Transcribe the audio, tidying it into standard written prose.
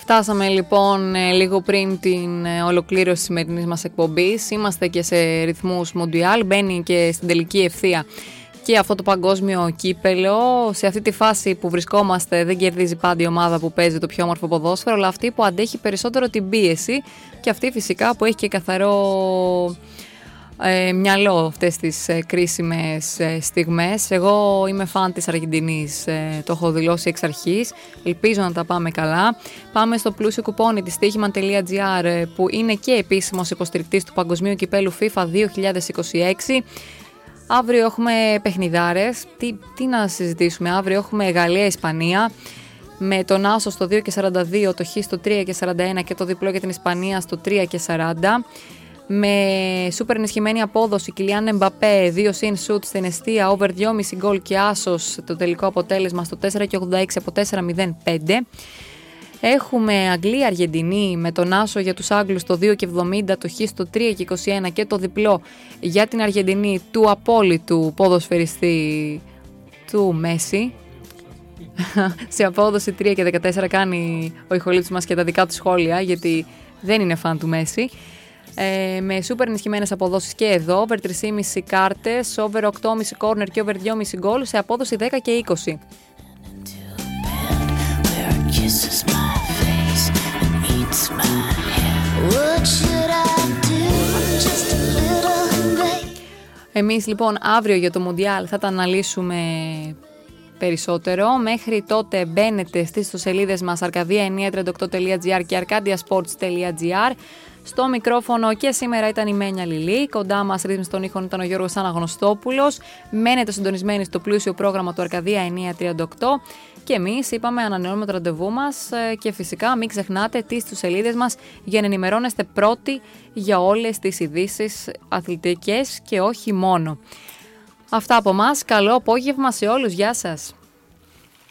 Φτάσαμε λοιπόν λίγο πριν την ολοκλήρωση της σημερινής μας εκπομπής. Είμαστε και σε ρυθμούς Μοντιάλ, μπαίνει και στην τελική ευθεία και αυτό το παγκόσμιο κύπελο. Σε αυτή τη φάση που βρισκόμαστε δεν κερδίζει πάντα η ομάδα που παίζει το πιο όμορφο ποδόσφαιρο, αλλά αυτή που αντέχει περισσότερο την πίεση και αυτή φυσικά που έχει και καθαρό μυαλό αυτές τις κρίσιμες στιγμές. Εγώ είμαι φαν της Αργεντινής, το έχω δηλώσει εξ αρχής, ελπίζω να τα πάμε καλά. Πάμε στο πλούσιο κουπόνι της στοίχημα.gr που είναι και επίσημος υποστηρικτής του Παγκοσμίου Κυπέλου FIFA 2026. Αύριο έχουμε παιχνιδάρες, τι να συζητήσουμε, αύριο έχουμε Γαλλία-Ισπανία με τον Άσο στο 2,42, το Χ στο 3,41 και το διπλό για την Ισπανία στο 3,40. Με σούπερ ενισχυμένη απόδοση, Κιλιάν Εμπαπέ, 2 συν σουτ στην εστία, over 2,5 γκολ και άσος το τελικό αποτέλεσμα στο 4,86 από 4,05. Έχουμε Αγγλία-Αργεντινή με τον άσο για τους Άγγλους το 2,70, το Χ στο 3,21 και το διπλό για την Αργεντινή του απόλυτου ποδοσφαιριστή του Μέση. Σε απόδοση 3,14 κάνει ο ηχολήπτης μας και τα δικά του σχόλια, γιατί δεν είναι φαν του Μέση. Με σούπερ ενισχυμένες αποδόσεις και εδώ, over 3,5 κάρτες, over 8,5 κόρνερ και over 2,5 γκολ σε απόδοση 10 και 20. Εμείς λοιπόν αύριο για το Μουντιάλ θα τα αναλύσουμε περισσότερο. Μέχρι τότε μπαίνετε στις ιστοσελίδες μας arcadia938.gr και arcadiasports.gr. Στο μικρόφωνο και σήμερα ήταν η Μένια Λιλή. Κοντά μας ρύθμιση των ήχων ήταν ο Γιώργος Αναγνωστόπουλος. Μένετε συντονισμένοι στο πλούσιο πρόγραμμα του Αρκαδία 938. Και εμείς είπαμε ανανεώνουμε το ραντεβού μας και φυσικά μην ξεχνάτε τις ιστοσελίδες μας για να ενημερώνεστε πρώτοι για όλες τις ειδήσεις αθλητικές και όχι μόνο. Αυτά από μας. Καλό απόγευμα σε όλους. Γεια σας.